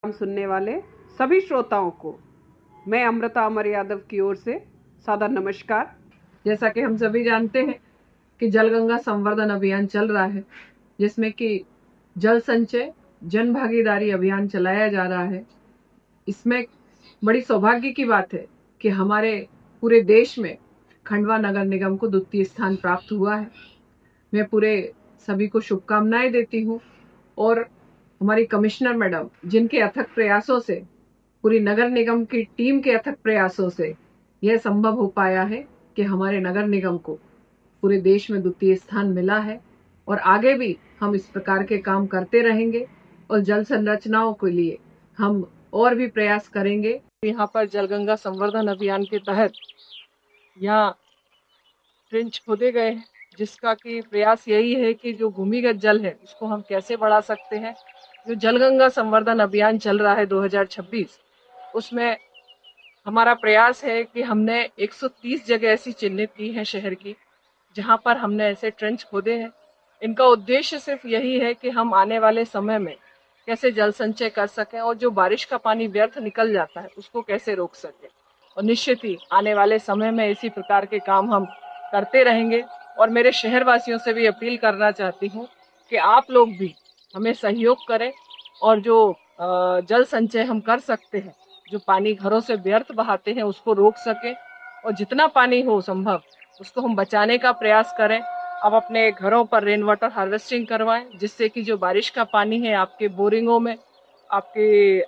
सुनने वाले सभी श्रोताओं को मैं अमृता अमर यादव की ओर से सादर नमस्कार। जैसा कि हम सभी जानते हैं कि जल गंगा संवर्धन अभियान चल रहा है, जिसमें कि जल संचय जन भागीदारी अभियान चलाया जा रहा है। इसमें बड़ी सौभाग्य की बात है कि हमारे पूरे देश में खंडवा नगर निगम को द्वितीय स्थान प्राप्त हुआ है। मैं पूरे सभी को शुभकामनाएं देती हूँ और हमारी कमिश्नर मैडम, जिनके अथक प्रयासों से, पूरी नगर निगम की टीम के अथक प्रयासों से यह संभव हो पाया है कि हमारे नगर निगम को पूरे देश में द्वितीय स्थान मिला है और आगे भी हम इस प्रकार के काम करते रहेंगे और जल संरचनाओं के लिए हम और भी प्रयास करेंगे। यहाँ पर जलगंगा संवर्धन अभियान के तहत यहाँ ट्रेंच खोदे गए हैं, जिसका कि प्रयास यही है कि जो भूमिगत जल है उसको हम कैसे बढ़ा सकते हैं। जो जलगंगा संवर्धन अभियान चल रहा है 2026, उसमें हमारा प्रयास है कि हमने 130 जगह ऐसी चिन्हित की है शहर की, जहां पर हमने ऐसे ट्रेंच खोदे हैं। इनका उद्देश्य सिर्फ यही है कि हम आने वाले समय में कैसे जल संचय कर सकें और जो बारिश का पानी व्यर्थ निकल जाता है उसको कैसे रोक सकें। और निश्चित ही आने वाले समय में इसी प्रकार के काम हम करते रहेंगे। और मेरे शहरवासियों से भी अपील करना चाहती हूँ कि आप लोग भी हमें सहयोग करें और जो जल संचय हम कर सकते हैं, जो पानी घरों से व्यर्थ बहाते हैं उसको रोक सकें और जितना पानी हो संभव उसको हम बचाने का प्रयास करें। अब अपने घरों पर रेन वाटर हार्वेस्टिंग करवाएं, जिससे कि जो बारिश का पानी है आपके बोरिंगों में, आपके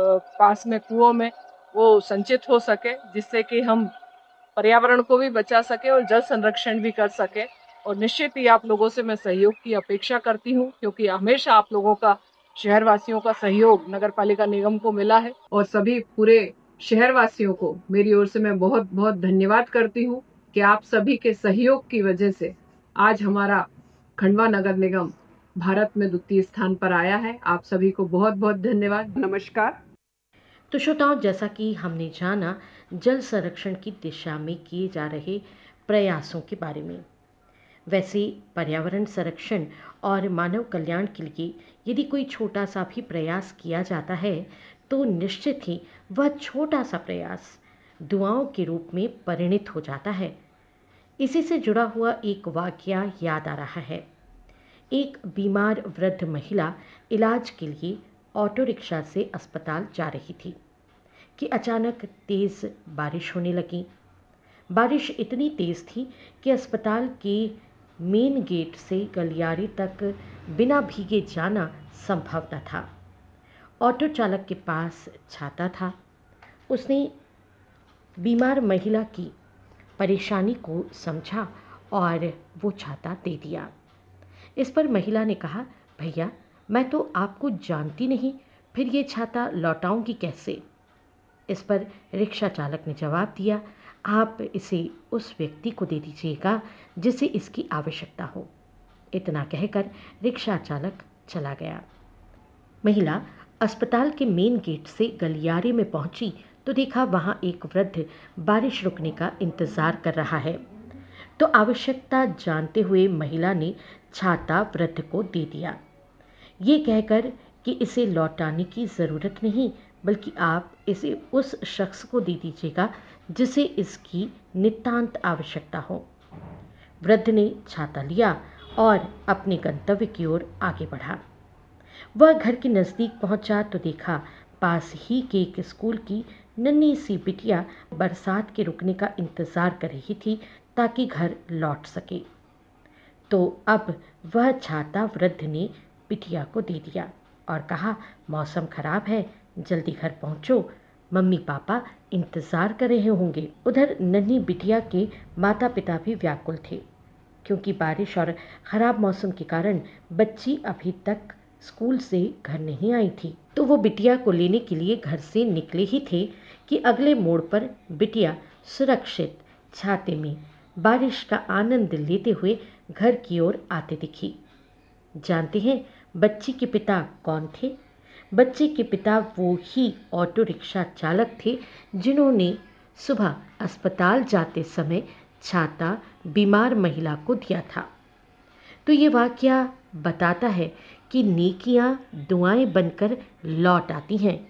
पास में कुओं में, वो संचित हो सके, जिससे कि हम पर्यावरण को भी बचा सके और जल संरक्षण भी कर सके। और निश्चित ही आप लोगों से मैं सहयोग की अपेक्षा करती हूँ, क्योंकि हमेशा आप लोगों का, शहरवासियों का सहयोग नगर पालिका निगम को मिला है। और सभी पूरे शहरवासियों को मेरी ओर से मैं बहुत बहुत धन्यवाद करती हूँ कि आप सभी के सहयोग की वजह से आज हमारा खंडवा नगर निगम भारत में द्वितीय स्थान पर आया है। आप सभी को बहुत बहुत धन्यवाद। नमस्कार। तो श्रोताओं, जैसा कि हमने जाना जल संरक्षण की दिशा में किए जा रहे प्रयासों के बारे में, वैसे पर्यावरण संरक्षण और मानव कल्याण के लिए यदि कोई छोटा सा भी प्रयास किया जाता है तो निश्चित ही वह छोटा सा प्रयास दुआओं के रूप में परिणित हो जाता है। इसी से जुड़ा हुआ एक वाकया याद आ रहा है। एक बीमार वृद्ध महिला इलाज के लिए ऑटो रिक्शा से अस्पताल जा रही थी कि अचानक तेज़ बारिश होने लगी। बारिश इतनी तेज़ थी कि अस्पताल के मेन गेट से गलियारे तक बिना भीगे जाना संभव न था। ऑटो चालक के पास छाता था। उसने बीमार महिला की परेशानी को समझा और वो छाता दे दिया। इस पर महिला ने कहा, भैया मैं तो आपको जानती नहीं, फिर ये छाता लौटाऊंगी कैसे? इस पर रिक्शा चालक ने जवाब दिया, आप इसे उस व्यक्ति को दे दीजिएगा जिसे इसकी आवश्यकता हो। इतना कहकर रिक्शा चालक चला गया। महिला अस्पताल के मेन गेट से गलियारे में पहुंची तो देखा वहां एक वृद्ध बारिश रुकने का इंतजार कर रहा है। तो आवश्यकता जानते हुए महिला ने छाता वृद्ध को दे दिया, ये कहकर कि इसे लौटाने की ज़रूरत नहीं, बल्कि आप इसे उस शख्स को दे दीजिएगा जिसे इसकी नितांत आवश्यकता हो। वृद्ध ने छाता लिया और अपने गंतव्य की ओर आगे बढ़ा। वह घर के नज़दीक पहुंचा तो देखा पास ही के एक स्कूल की नन्ही सी बिटिया बरसात के रुकने का इंतज़ार कर रही थी ताकि घर लौट सके। तो अब वह छाता वृद्ध ने बिटिया को दे दिया और कहा, मौसम खराब है, जल्दी घर पहुंचो, मम्मी पापा इंतज़ार कर रहे होंगे। उधर नन्ही बिटिया के माता पिता भी व्याकुल थे, क्योंकि बारिश और ख़राब मौसम के कारण बच्ची अभी तक स्कूल से घर नहीं आई थी। तो वो बिटिया को लेने के लिए घर से निकले ही थे कि अगले मोड़ पर बिटिया सुरक्षित छाते में बारिश का आनंद लेते हुए घर की ओर आते दिखी। जानते हैं बच्ची के पिता कौन थे? बच्चे के पिता वो ही ऑटो रिक्शा चालक थे जिन्होंने सुबह अस्पताल जाते समय छाता बीमार महिला को दिया था। तो ये वाकया बताता है कि नेकियां दुआएं बनकर लौट आती हैं।